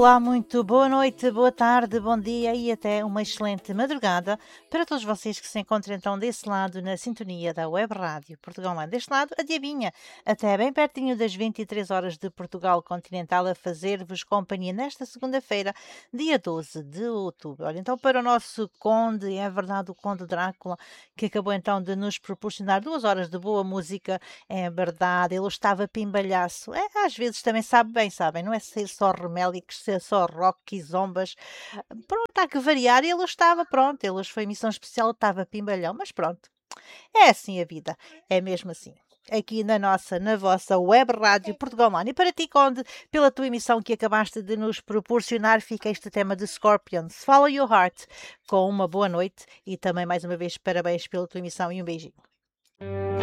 Olá, muito boa noite, boa tarde, bom dia e até uma excelente madrugada para todos vocês que se encontram então desse lado na sintonia da Web Rádio Portugal Online. Deste lado, a Diabinha, até bem pertinho das 23 horas de Portugal Continental, a fazer-vos companhia nesta segunda-feira, dia 12 de outubro. Olha, então para o nosso Conde, é verdade, o Conde Drácula, que acabou então de nos proporcionar 2 horas de boa música, é verdade, ele estava pimbalhaço. Às vezes também sabe bem, sabem, não é ser só remélicos, ser só rock e zombas. Pronto, há que variar. Ele estava, pronto, ele hoje foi missão especial, estava pimbalhão, mas pronto, é assim a vida, é mesmo assim. Aqui na vossa web rádio Portugal Online. E para ti, Conde, pela tua emissão que acabaste de nos proporcionar, fica este tema de Scorpions, Follow Your Heart, com uma boa noite e também mais uma vez parabéns pela tua emissão e um beijinho.